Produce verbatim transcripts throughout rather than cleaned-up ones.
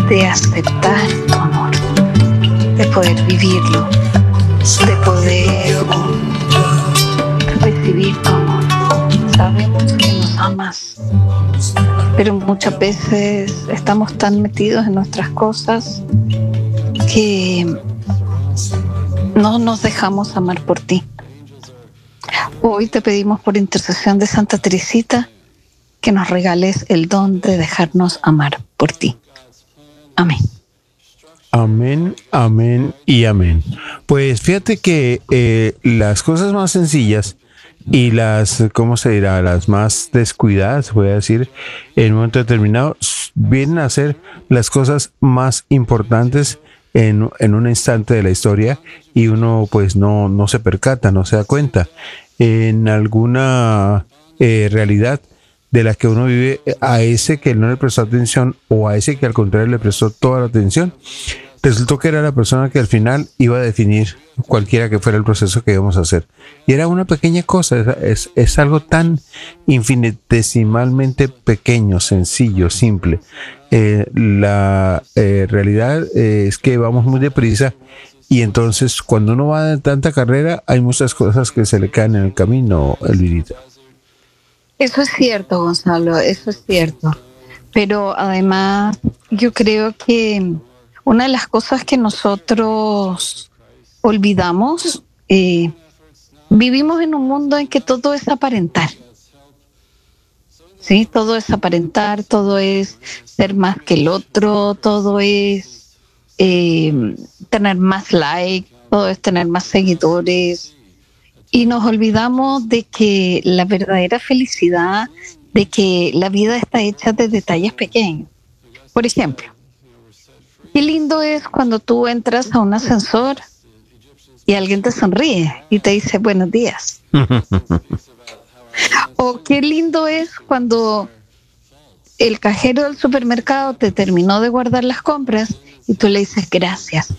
de aceptar tu amor, de poder vivirlo, de poder recibir tu amor. Sabemos que nos amas, pero muchas veces estamos tan metidos en nuestras cosas que no nos dejamos amar por ti. Hoy te pedimos por intercesión de Santa Teresita que nos regales el don de dejarnos amar por ti. Amén. Amén, amén y amén. Pues fíjate que eh, las cosas más sencillas y las, ¿cómo se dirá? Las más descuidadas, voy a decir, en un momento determinado, vienen a ser las cosas más importantes en, en un instante de la historia y uno pues no, no se percata, no se da cuenta. En alguna eh, realidad de la que uno vive, a ese que no le prestó atención o a ese que al contrario le prestó toda la atención, resultó que era la persona que al final iba a definir cualquiera que fuera el proceso que íbamos a hacer. Y era una pequeña cosa, es, es, es algo tan infinitesimalmente pequeño, sencillo, simple. Eh, la eh, realidad eh, es que vamos muy deprisa y entonces cuando uno va de tanta carrera hay muchas cosas que se le caen en el camino, Elvirita. Eso es cierto, Gonzalo, eso es cierto. Pero además yo creo que una de las cosas que nosotros olvidamos, eh, vivimos en un mundo en que todo es aparentar. Sí, todo es aparentar, todo es ser más que el otro, todo es eh, tener más likes, todo es tener más seguidores. Y nos olvidamos de que la verdadera felicidad, de que la vida está hecha de detalles pequeños. Por ejemplo, qué lindo es cuando tú entras a un ascensor y alguien te sonríe y te dice buenos días. O qué lindo es cuando el cajero del supermercado te terminó de guardar las compras y tú le dices gracias.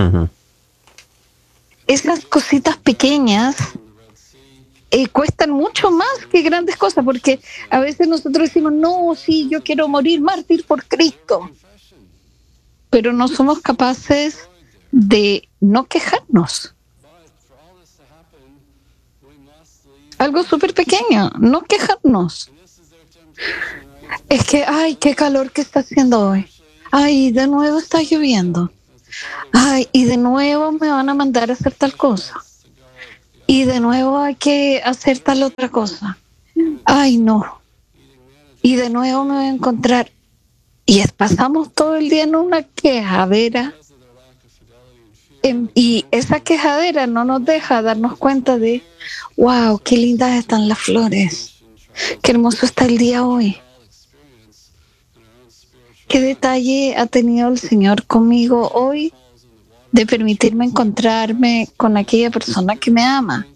Esas cositas pequeñas Eh, cuestan mucho más que grandes cosas, porque a veces nosotros decimos, no, sí, yo quiero morir mártir por Cristo, pero no somos capaces de no quejarnos. Algo súper pequeño, no quejarnos. Es que, ay, qué calor que está haciendo hoy. Ay, de nuevo está lloviendo. Ay, y de nuevo me van a mandar a hacer tal cosa. Y de nuevo hay que hacer tal otra cosa. Ay, no. Y de nuevo me voy a encontrar. Y es, pasamos todo el día en una quejadera. En, y esa quejadera no nos deja darnos cuenta de, wow, qué lindas están las flores. Qué hermoso está el día hoy. Qué detalle ha tenido el Señor conmigo hoy de permitirme encontrarme con aquella persona que me ama.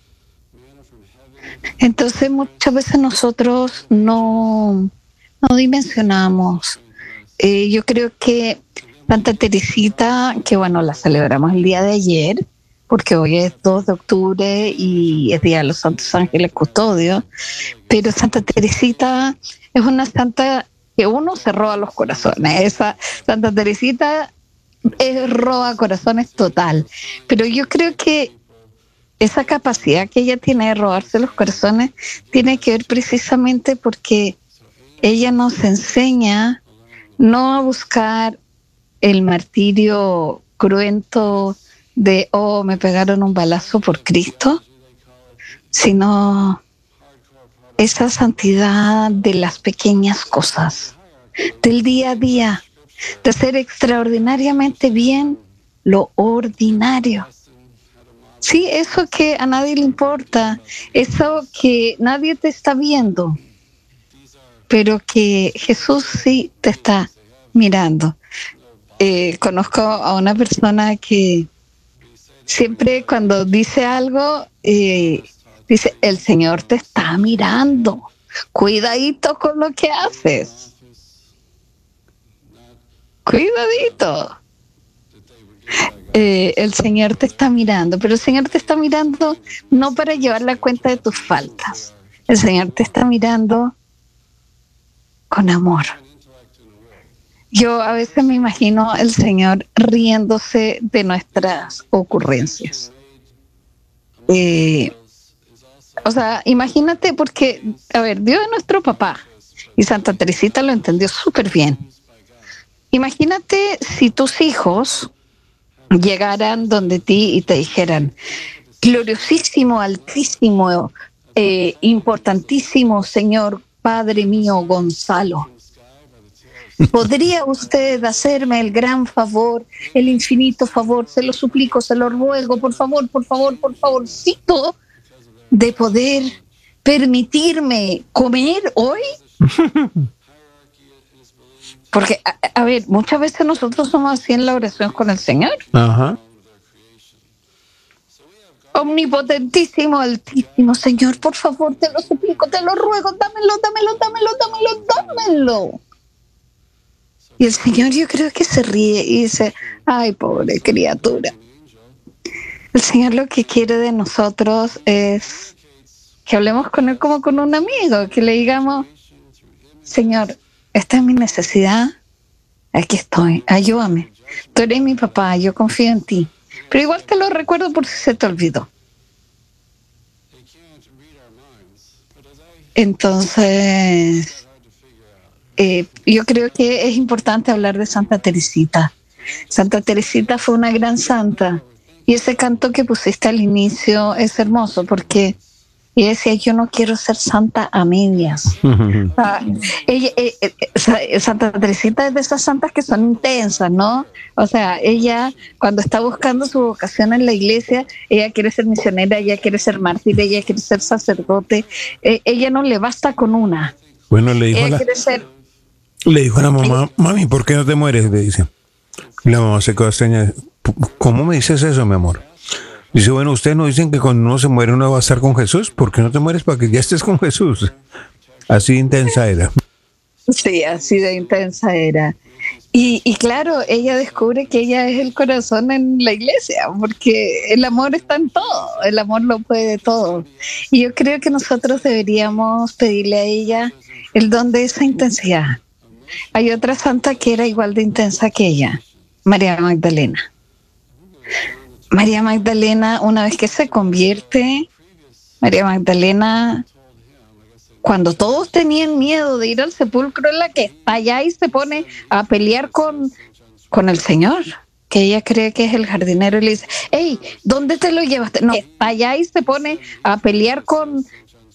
Entonces muchas veces nosotros no, no dimensionamos. Eh, yo creo que Santa Teresita, que bueno, la celebramos el día de ayer, porque hoy es dos de octubre y es Día de los Santos Ángeles Custodios, pero Santa Teresita es una santa que uno se roba los corazones. Esa Santa Teresita es roba corazones total, pero yo creo que esa capacidad que ella tiene de robarse los corazones tiene que ver precisamente porque ella nos enseña no a buscar el martirio cruento de, oh, me pegaron un balazo por Cristo, sino esa santidad de las pequeñas cosas, del día a día, de hacer extraordinariamente bien lo ordinario. Sí, eso que a nadie le importa, eso que nadie te está viendo, pero que Jesús sí te está mirando. Eh, conozco a una persona que siempre cuando dice algo, eh, dice, el Señor te está mirando, cuidadito con lo que haces. Cuidadito. Eh, el Señor te está mirando, pero el Señor te está mirando no para llevar la cuenta de tus faltas. El Señor te está mirando con amor. Yo a veces me imagino el Señor riéndose de nuestras ocurrencias. Eh, o sea, imagínate porque, a ver, Dios es nuestro papá y Santa Teresita lo entendió súper bien. Imagínate si tus hijos llegaran donde ti y te dijeran, gloriosísimo, altísimo, eh, importantísimo Señor Padre mío Gonzalo, ¿podría usted hacerme el gran favor, el infinito favor, se lo suplico, se lo ruego, por favor, por favor, por favorcito, de poder permitirme comer hoy? Porque, a, a ver, muchas veces nosotros somos así en la oración con el Señor. Ajá. Omnipotentísimo, altísimo Señor, por favor, te lo suplico, te lo ruego, dámelo, dámelo, dámelo, dámelo, dámelo. Y el Señor, yo creo que se ríe y dice, ay, pobre criatura. El Señor lo que quiere de nosotros es que hablemos con Él como con un amigo, que le digamos, Señor, esta es mi necesidad, aquí estoy, ayúdame. Tú eres mi papá, yo confío en ti. Pero igual te lo recuerdo por si se te olvidó. Entonces, eh, yo creo que es importante hablar de Santa Teresita. Santa Teresita fue una gran santa. Y ese canto que pusiste al inicio es hermoso porque ella decía, yo no quiero ser santa a medias. Uh, ella, eh, eh, Santa Teresita es de esas santas que son intensas, ¿no? O sea, ella cuando está buscando su vocación en la iglesia, ella quiere ser misionera, ella quiere ser mártir, ella quiere ser sacerdote. Eh, ella no le basta con una. Bueno, le dijo, ella a la, quiere ser... le dijo a la mamá, mami, ¿por qué no te mueres? Le dice. La mamá se quedó extraña. ¿Cómo me dices eso, mi amor? Dice, bueno, ustedes no dicen que cuando uno se muere uno va a estar con Jesús. ¿Por qué no te mueres para que ya estés con Jesús? Así de intensa era. Sí, así de intensa era. Y, y claro, ella descubre que ella es el corazón en la iglesia, porque el amor está en todo, el amor lo puede todo. Y yo creo que nosotros deberíamos pedirle a ella el don de esa intensidad. Hay otra santa que era igual de intensa que ella, María Magdalena. María Magdalena, una vez que se convierte, María Magdalena, cuando todos tenían miedo de ir al sepulcro, es la que está allá y se pone a pelear con, con el Señor, que ella cree que es el jardinero, y le dice, hey, ¿dónde te lo llevaste? No, está allá y se pone a pelear con